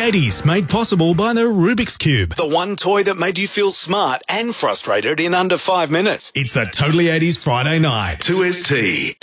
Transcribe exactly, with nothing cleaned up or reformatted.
eighties, made possible by the Rubik's Cube. The one toy that made you feel smart and frustrated in under five minutes. It's the Totally eighties Friday night. two S T.